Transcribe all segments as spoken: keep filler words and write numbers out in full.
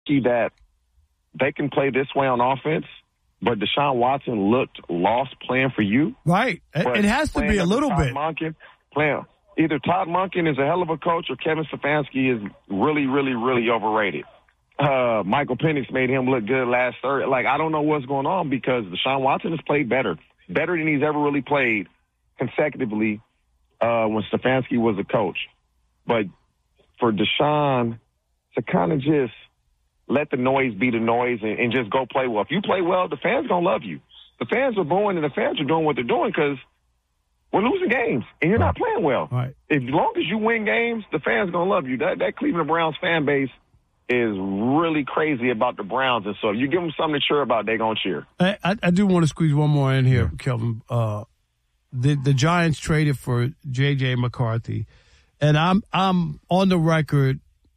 that they can play this way on offense, but Deshaun Watson looked lost playing for you. Right. It has to be a little bit. Monken, playing, either Todd Monken is a hell of a coach or Kevin Stefanski is really, really, really overrated. Uh, Michael Penix made him look good last third. Like, I don't know what's going on because Deshaun Watson has played better, better than he's ever really played consecutively uh, when Stefanski was a coach. But for Deshaun to kind of just let the noise be the noise and, and just go play well. If you play well, the fans going to love you. The fans are booing and the fans are doing what they're doing because we're losing games and you're not playing well. Right. As long as you win games, the fans going to love you. That, that Cleveland Browns fan base is really crazy about the Browns. And so if you give them something to cheer about, they're going to cheer. I, I, I do want to squeeze one more in here, Kelvin. Uh, the, the Giants traded for J J. McCarthy. And I'm I'm on the record,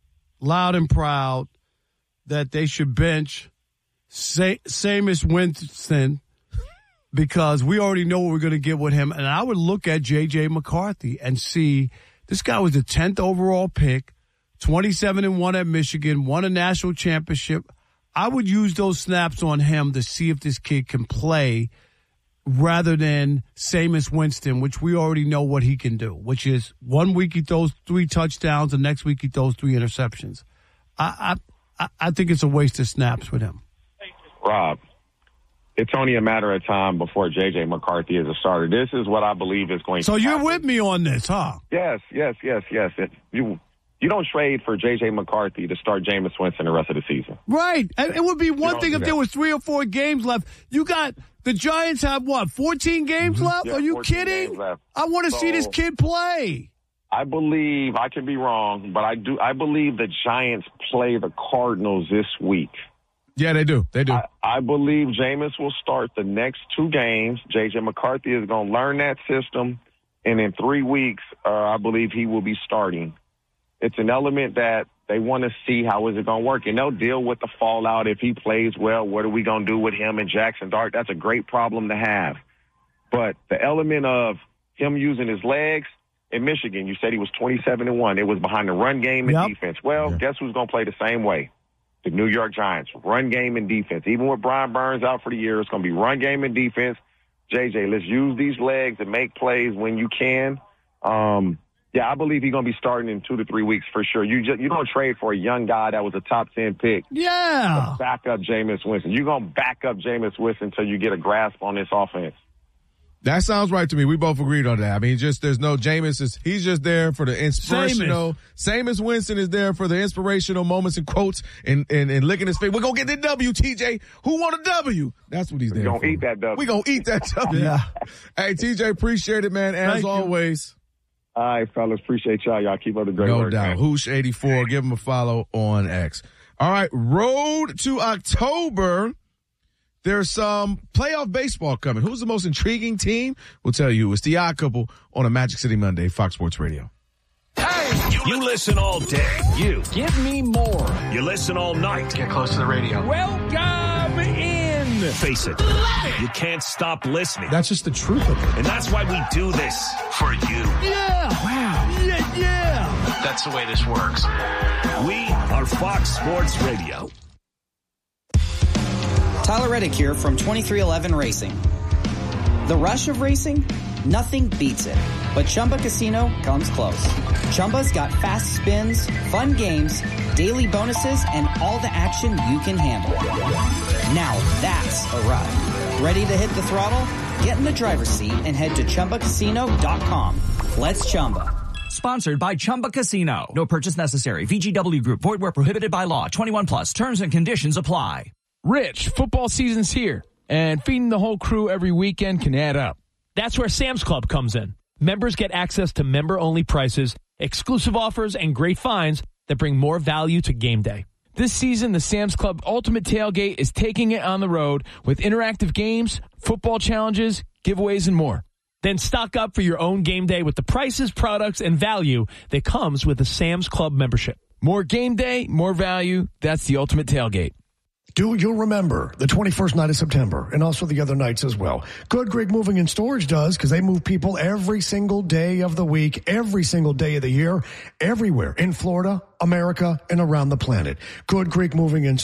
loud and proud, that they should bench Sa- Jameis Winston because we already know what we're going to get with him. And I would look at J J. McCarthy and see this guy was the tenth overall pick, twenty-seven and one at Michigan, won a national championship. I would use those snaps on him to see if this kid can play rather than Jameis Winston, which we already know what he can do, which is one week he throws three touchdowns, the next week he throws three interceptions. I I, I think it's a waste of snaps with him. Rob, it's only a matter of time before J J. McCarthy is a starter. This is what I believe is going so to So you're happen. with me on this, huh? Yes, yes, yes, yes. It, you you don't trade for J J. McCarthy to start Jameis Winston the rest of the season. Right. It would be one thing if that. there was three or four games left. You got the Giants have what, fourteen games Mm-hmm. left? Yeah, Are you kidding? I want to so, see this kid play. I believe, I could be wrong, but I do. I believe the Giants play the Cardinals this week. Yeah, they do. They do. I, I believe Jameis will start the next two games. J J. McCarthy is going to learn that system, and in three weeks, uh, I believe he will be starting. It's an element that they want to see how is it going to work, and they'll deal with the fallout if he plays well. What are we going to do with him and Jackson Dart? That's a great problem to have. But the element of him using his legs in Michigan, you said he was twenty-seven and one. It was behind the run game and Yep. defense. Well, Yeah. guess who's going to play the same way? The New York Giants. Run game and defense. Even with Brian Burns out for the year, it's going to be run game and defense. J J, let's use these legs and make plays when you can. Um, yeah, I believe he's going to be starting in two to three weeks for sure. You just, you don't trade for a young guy that was a top ten pick. Yeah. To back up Jameis Winston. You're going to back up Jameis Winston until you get a grasp on this offense. That sounds right to me. We both agreed on that. I mean, just there's no Jameis. Is, he's just there for the inspirational. Jameis Winston is there for the inspirational moments and quotes and, and, and licking his face. We're going to get the W, T J. Who want a W? That's what he's there We're going for. to eat that W. We're going to eat that W. Yeah. Hey, T J, appreciate it, man. As Thank you. always. All right, fellas. Appreciate y'all. Y'all keep up the great No work. doubt. Man. Hoosh eighty-four. Give him a follow on X. All right. Road to October. There's some playoff baseball coming. Who's the most intriguing team? We'll tell you. It's the Odd Couple on a Magic City Monday, Fox Sports Radio. Hey, you, you listen all day. You give me more. You listen all night. Get close to the radio. Welcome in. Face it, you can't stop listening. That's just the truth of it. And that's why we do this for you. Yeah. Wow. Yeah, yeah. That's the way this works. We are Fox Sports Radio. Tyler Reddick here from twenty-three eleven Racing. The rush of racing? Nothing beats it. But Chumba Casino comes close. Chumba's got fast spins, fun games, daily bonuses, and all the action you can handle. Now that's a ride. Ready to hit the throttle? Get in the driver's seat and head to Chumba Casino dot com. Let's Chumba. Sponsored by Chumba Casino. No purchase necessary. V G W Group. Void where prohibited by law. twenty-one plus. Terms and conditions apply. Rich, football season's here, and feeding the whole crew every weekend can add up. That's where Sam's Club comes in. Members get access to member-only prices, exclusive offers, and great finds that bring more value to game day. This season, the Sam's Club Ultimate Tailgate is taking it on the road with interactive games, football challenges, giveaways, and more. Then stock up for your own game day with the prices, products, and value that comes with a Sam's Club membership. More game day, more value. That's the Ultimate Tailgate. Do you'll remember the twenty-first night of September and also the other nights as well. Good Greek Moving and Storage does because they move people every single day of the week, every single day of the year, everywhere in Florida, America, and around the planet. Good Greek Moving and